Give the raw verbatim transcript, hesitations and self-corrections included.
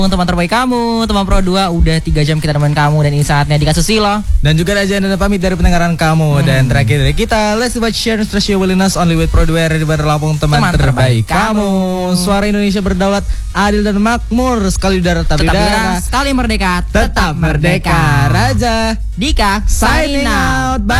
Teman terbaik kamu, teman Pro dua, udah tiga jam kita nemenin kamu dan ini saatnya Dika Susilo. Dan juga Raja dan pamit dari pendengaran kamu. hmm. Dan terakhir dari kita, let's watch share Strategio Willingness only with Pro dua di Bandar Lampung, teman, teman terbaik, terbaik kamu. Suara Indonesia berdaulat, adil dan makmur, sekali udara tapi udara, sekali merdeka, tetap merdeka. Raja, Dika, signing out. Bye.